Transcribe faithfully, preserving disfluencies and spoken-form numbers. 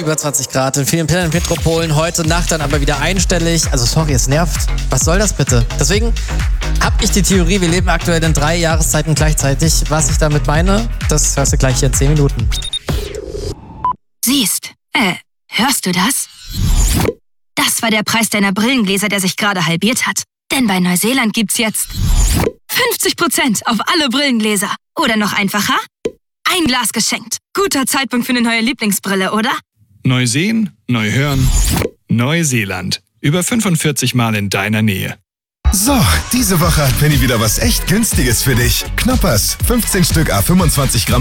über zwanzig Grad in vielen Metropolen. Heute Nacht dann aber wieder einstellig. Also sorry, es nervt. Was soll das bitte? Deswegen habe ich die Theorie, wir leben aktuell in drei Jahreszeiten gleichzeitig. Was ich damit meine, das hörst du gleich hier in zehn Minuten. Siehst, äh, hörst du das? Das war der Preis deiner Brillengläser, der sich gerade halbiert hat. Denn bei Neuseeland gibt's jetzt fünfzig Prozent auf alle Brillengläser. Oder noch einfacher, ein Glas geschenkt. Guter Zeitpunkt für eine neue Lieblingsbrille, oder? Neu sehen, neu hören, Neuseeland. Über fünfundvierzig Mal in deiner Nähe. So, diese Woche hat Penny wieder was echt Günstiges für dich. Knoppers, fünfzehn Stück à fünfundzwanzig Gramm.